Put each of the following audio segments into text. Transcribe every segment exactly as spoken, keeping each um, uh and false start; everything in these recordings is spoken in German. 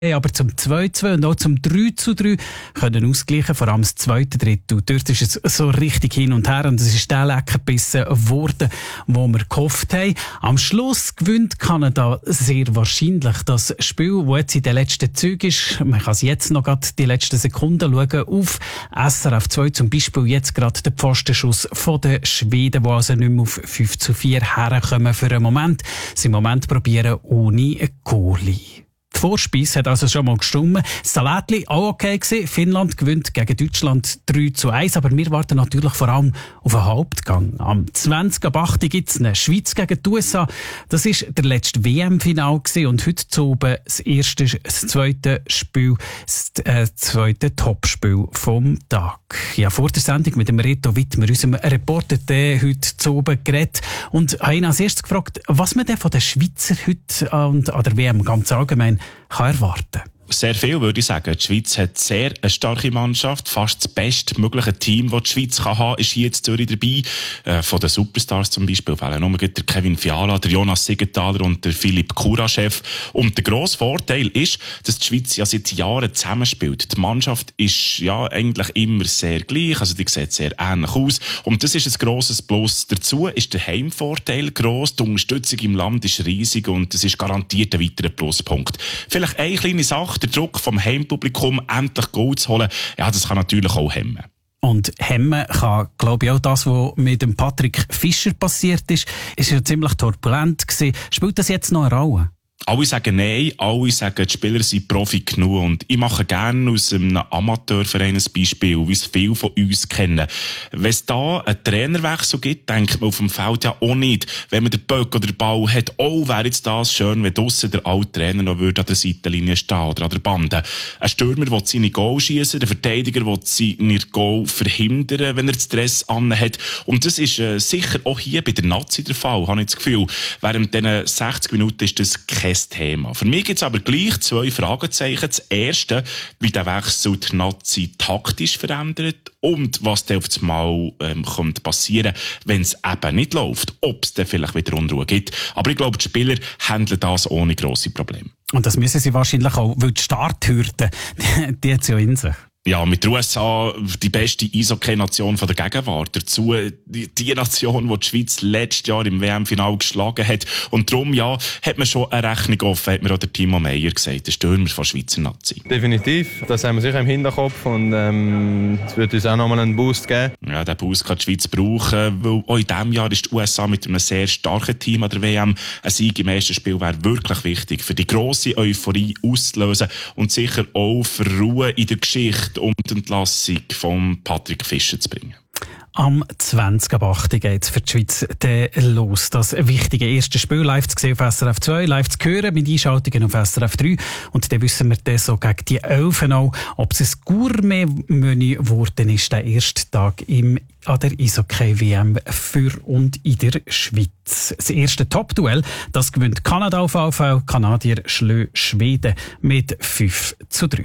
aber zum zwei zu zwei und auch zum drei zu drei können ausgleichen, vor allem das zweite Drittel. Dort ist es so richtig hin und her und es ist der Leckerbissen geworden, wo wir gehofft haben. Am Schluss gewinnt Kanada sehr wahrscheinlich das Spiel, das jetzt in den letzten Zügen ist. Man kann es jetzt noch gerade die letzten Sekunden schauen auf S R F zwei, zum Beispiel jetzt gerade der Pfostenschuss von den Schweden, die also nicht mehr auf fünf zu vier herkommen für einen Moment. Sie im Moment probieren ohne Goalie. Die Vorspeise hat also schon mal gestimmt. Das Salätli auch okay gewesen. Finnland gewinnt gegen Deutschland drei zu eins. Aber wir warten natürlich vor allem auf einen Hauptgang. Am zwanzig ab acht gibt es eine Schweiz gegen die U S A. Das war der letzte W M-Final gewesen. Und heute zu oben das erste, das zweite Spiel, das äh, zweite Topspiel vom Tag. Ja, vor der Sendung mit dem Reto Wittmer, unserem Reporter, der heute zu oben geredet. Und habe ihn als erstes gefragt, was man denn von den Schweizer heute und an der W M ganz allgemein kann erwarten. Sehr viel, würde ich sagen. Die Schweiz hat sehr eine starke Mannschaft. Fast das bestmögliche Team, das die Schweiz kann haben, ist hier in Zürich dabei. Äh, von den Superstars zum Beispiel fehlen nur der Kevin Fiala, der Jonas Siegenthaler und der Philipp Kuraschew. Und der grosse Vorteil ist, dass die Schweiz ja seit Jahren zusammenspielt. Die Mannschaft ist ja eigentlich immer sehr gleich, also die sieht sehr ähnlich aus. Und das ist ein grosses Plus. Dazu ist der Heimvorteil gross, die Unterstützung im Land ist riesig und das ist garantiert ein weiterer Pluspunkt. Vielleicht eine kleine Sache, der Druck vom Heimpublikum, endlich Goal zu holen, ja, das kann natürlich auch hemmen. Und hemmen kann, glaube ich, auch das, was mit dem Patrick Fischer passiert ist. Ist ja ziemlich turbulent gewesen. Spielt das jetzt noch eine Rolle? Alle sagen nein, alle sagen, die Spieler sind Profi genug. Und ich mache gerne aus einem Amateurverein ein Beispiel, wie es viele von uns kennen. Wenn es da einen Trainerwechsel gibt, denkt man auf dem Feld ja auch nicht, wenn man den Böck oder den Ball hat, oh, wäre jetzt das schön, wenn draussen der alte Trainer noch würde an der Seitenlinie stehen oder an der Bande. Ein Stürmer will seine Goal schießen, der Verteidiger will seine Goal verhindern, wenn er den Stress anhat. Und das ist äh, sicher auch hier bei der Nazi der Fall, habe ich das Gefühl. Während diesen sechzig Minuten ist das kein Thema. Für mich gibt es aber gleich zwei Fragezeichen. Das erste, wie der Wechsel die Nazi taktisch verändert und was dann auf das Mal ähm, kommt passieren, wenn es eben nicht läuft. Ob es dann vielleicht wieder Unruhe gibt. Aber ich glaube, die Spieler handeln das ohne grosse Probleme. Und das müssen sie wahrscheinlich auch, weil die Starthürde, die, die hat es ja in sich. Ja, mit der U S A die beste Eishockey-Nation von der Gegenwart. Dazu die, die Nation, die die Schweiz letztes Jahr im W M-Final geschlagen hat. Und darum, ja, hat man schon eine Rechnung offen, hat mir auch der Timo Meyer gesagt, der Stürmer von Schweizer Nazi. Definitiv, das haben wir sicher im Hinterkopf und ähm, es wird uns auch nochmal einen Boost geben. Ja, diesen Boost kann die Schweiz brauchen, weil auch in diesem Jahr ist die U S A mit einem sehr starken Team an der W M. Ein Sieg im ersten Spiel wäre wirklich wichtig, für die grosse Euphorie auszulösen und sicher auch für Ruhe in der Geschichte um die Entlassung von Patrick Fischer zu bringen. Am zwanzig ab acht geht es für die Schweiz los. Das wichtige erste Spiel live zu sehen auf S R F zwei, live zu hören mit Einschaltungen auf S R F drei. Und dann wissen wir dann so gegen die Elfen auch, ob es ein Gourmet-Menü geworden ist, der erste Tag im, an der Eishockey-W M für und in der Schweiz. Das erste Top-Duell, das gewinnt Kanada auf V V. Kanadier schlagen Schweden mit fünf zu drei.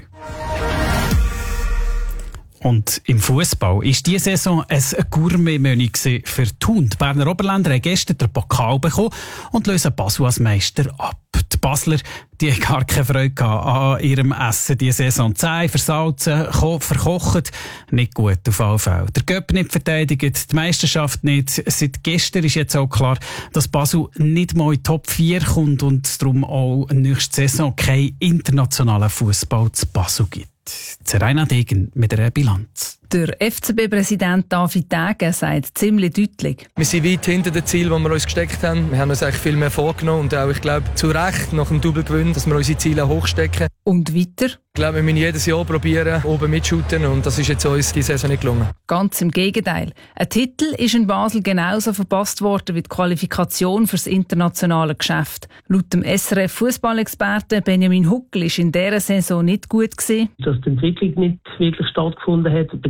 Und im Fußball ist diese Saison ein Gourmet-Menü für Thun. Die Berner Oberländer haben gestern den Pokal bekommen und lösen Basel als Meister ab. Die Basler, die haben gar keine Freude an ihrem Essen diese Saison. Zäh, versalzen, verkocht, nicht gut auf alle Fälle. Der Göpp nicht verteidigt, die Meisterschaft nicht. Seit gestern ist jetzt auch klar, dass Basel nicht mal in die Top vier kommt und es darum auch nächste Saison keinen internationalen Fußball zu Basel gibt. Zeraina Degen mit einer Bilanz. Der F C B-Präsident David Degen sagt ziemlich deutlich: Wir sind weit hinter dem Ziel, das wir uns gesteckt haben. Wir haben uns eigentlich viel mehr vorgenommen und auch, ich glaube, zu Recht nach dem Double-Gewinn, dass wir unsere Ziele hochstecken. Und weiter? Ich glaube, wir müssen jedes Jahr probieren, oben mitschuten und das ist jetzt uns diese Saison nicht gelungen. Ganz im Gegenteil. Ein Titel ist in Basel genauso verpasst worden wie die Qualifikation für das internationale Geschäft. Laut dem S R F-Fußballexperten Benjamin Huckel ist in dieser Saison nicht gut gewesen. Dass die Entwicklung nicht wirklich stattgefunden hat,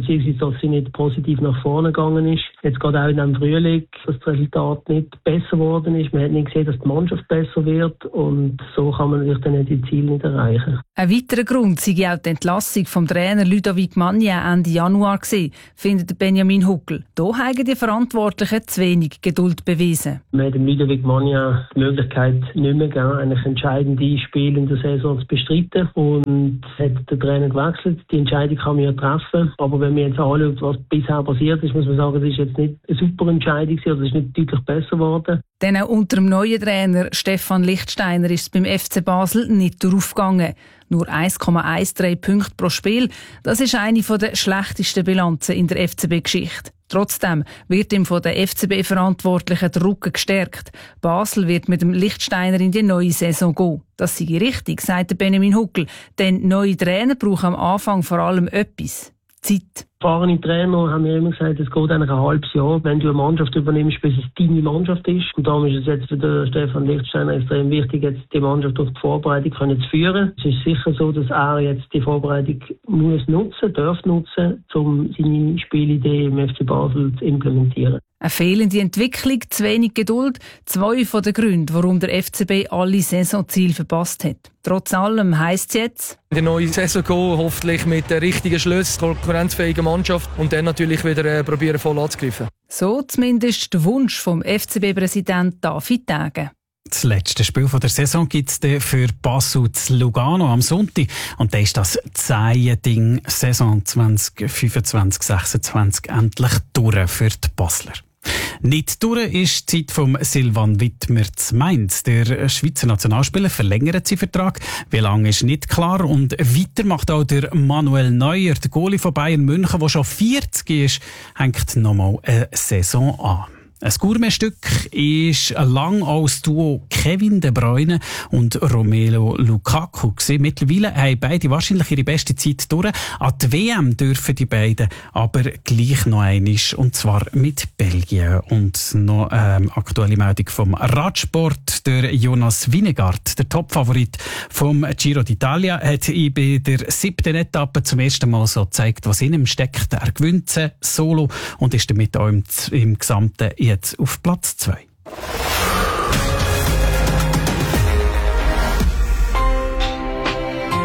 beziehungsweise dass sie nicht positiv nach vorne gegangen ist. Jetzt gerade auch in dem Frühling, dass das Resultat nicht besser geworden ist. Man hat nicht gesehen, dass die Mannschaft besser wird und so kann man natürlich dann die Ziele nicht erreichen. Ein weiterer Grund sei auch die Entlassung vom Trainer Ludovic Magnin Ende Januar gewesen, findet Benjamin Huckel. Da haben die Verantwortlichen zu wenig Geduld bewiesen. Man hat dem Ludovic Magnin die Möglichkeit nicht mehr gegeben, eigentlich entscheidende Spiele in der Saison zu bestreiten und hat den Trainer gewechselt. Die Entscheidung kann man ja treffen, aber wenn man jetzt anschaut, was bisher passiert ist, muss man sagen, das ist jetzt nicht eine super Entscheidung oder es ist nicht deutlich besser geworden. Denn auch unter dem neuen Trainer Stefan Lichtsteiner ist es beim F C Basel nicht aufgegangen. Nur eins Komma dreizehn Punkte pro Spiel, das ist eine der schlechtesten Bilanzen in der F C B-Geschichte. Trotzdem wird ihm von den F C B-Verantwortlichen der Rücken gestärkt. Basel wird mit dem Lichtsteiner in die neue Saison gehen. Das sei richtig, sagt Benjamin Huckel. Denn neue Trainer brauchen am Anfang vor allem etwas: Zeit. Erfahrene Trainer haben mir immer gesagt, es geht eigentlich ein halbes Jahr, wenn du eine Mannschaft übernimmst, bis es deine Mannschaft ist. Und darum ist es jetzt für den Stefan Lichtsteiner extrem wichtig, jetzt die Mannschaft durch die Vorbereitung können zu führen. Es ist sicher so, dass er jetzt die Vorbereitung muss nutzen, darf nutzen, um seine Spielidee im F C Basel zu implementieren. Eine fehlende Entwicklung, zu wenig Geduld, zwei von den Gründen, warum der F C B alle Saisonziele verpasst hat. Trotz allem heisst es jetzt: in die neue Saison gehen, hoffentlich mit den richtigen Schlüssen, konkurrenzfähigen Mannschaft und dann natürlich wieder äh, probieren, voll anzugreifen. So zumindest der Wunsch vom F C B-Präsident David Tage. Das letzte Spiel der Saison gibt es für Basel zu Lugano am Sonntag. Und dann ist das Zehn-Ding Saison zwanzig fünfundzwanzig sechsundzwanzig endlich durch für die Basler. Nicht durch ist die Zeit von Silvan Wittmer zu Mainz. Der Schweizer Nationalspieler verlängert seinen Vertrag. Wie lange ist nicht klar. Und weiter macht auch der Manuel Neuer, der Goalie von Bayern München, der schon vierzig ist, hängt nochmal eine Saison an. Ein Gourmetstück ist lang als Duo Kevin De Bruyne und Romelu Lukaku gewesen. Mittlerweile haben beide wahrscheinlich ihre beste Zeit durch. An die W M dürfen die beiden aber gleich noch einmal, und zwar mit Belgien. Und noch ähm, aktuelle Meldung vom Radsport. Der Jonas Vingegaard, der Topfavorit vom Giro d'Italia, hat bei der siebten Etappe zum ersten Mal so gezeigt, was in ihm steckt. Er gewinnt sie solo und ist damit auch im, im Gesamten jetzt auf Platz zwei.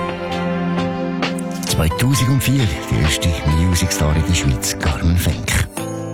zweitausendvier, die erste Musicstar in der Schweiz, Carmen Fenk.